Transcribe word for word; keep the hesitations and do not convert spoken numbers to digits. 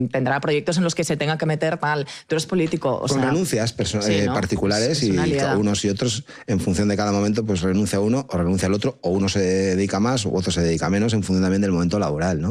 tendrá proyectos en los que se tenga que meter tal. Tú eres político, o Con sea, renuncias sí, eh, ¿no? particulares es, es y unos y otros, en función de cada momento, pues renuncia uno o renuncia al otro, o uno se dedica más u otro se dedica menos en función también del momento laboral, ¿no?